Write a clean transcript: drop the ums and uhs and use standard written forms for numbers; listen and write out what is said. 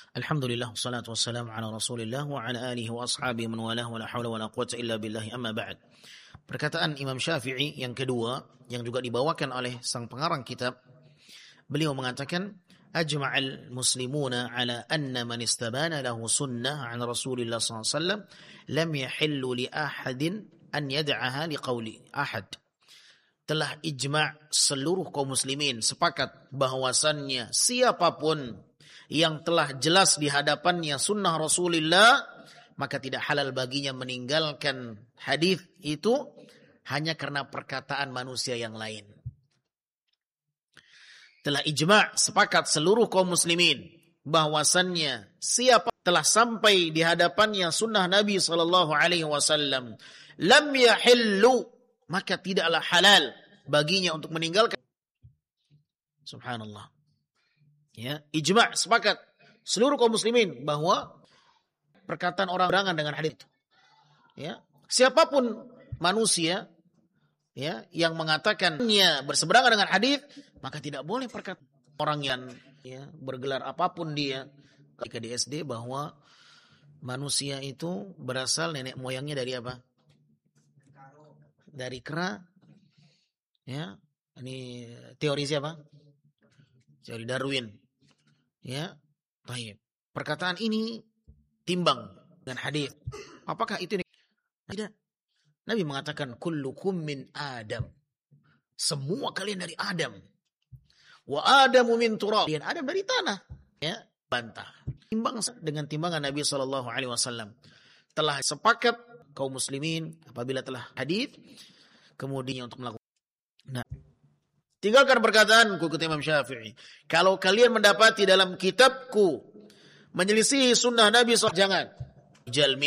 Alhamdulillah, wassalatu wassalamu ala Rasulillah wa ala alihi wa ashabihi man walah wa la haula wa la quwwata illa billahi, amma ba'd. Perkataan Imam Syafi'i yang kedua yang juga dibawakan oleh sang pengarang kitab, beliau mengatakan ajma'al muslimuna ala anna man istabana lahu sunnah an Rasulillah sallallahu alaihi wasallam lam yahillu li ahadin an yad'aha liqauli ahad. Telah ijma' seluruh kaum muslimin sepakat bahwasannya siapapun yang telah jelas di hadapannya sunnah Rasulullah, maka tidak halal baginya meninggalkan hadis itu hanya karena perkataan manusia yang lain. Telah ijma' sepakat seluruh kaum muslimin bahwasannya siapa telah sampai di hadapannya sunnah Nabi sallallahu alaihi wasallam, lam yahillu, maka tidaklah halal baginya untuk meninggalkan. Subhanallah. Ya, ijma' sepakat seluruh kaum muslimin bahwa perkataan orang berangan dengan hadis itu. Ya, siapapun manusia ya yang mengatakannya berseberangan dengan hadis, maka tidak boleh perkataan orang yang ya bergelar apapun dia ketika di SD bahwa manusia itu berasal nenek moyangnya dari apa? Dari kera. Ya, ini teori siapa? Teori Darwin. Ya, baik. Perkataan ini timbang dengan hadis. Apakah itu? Tidak. Nabi mengatakan kullukum min Adam. Semua kalian dari Adam. Wa Adamu min turab. Dan Adam dari tanah. Ya, bantah. Timbang dengan timbangan Nabi sallallahu alaihi wasallam. Telah sepakat kaum muslimin apabila telah hadis kemudian untuk melakukan. Nah, tinggalkan perkataanku, kata Imam Syafi'i. Kalau kalian mendapati dalam kitabku menyelisihi sunnah Nabi SAW, jangan. Jalmin.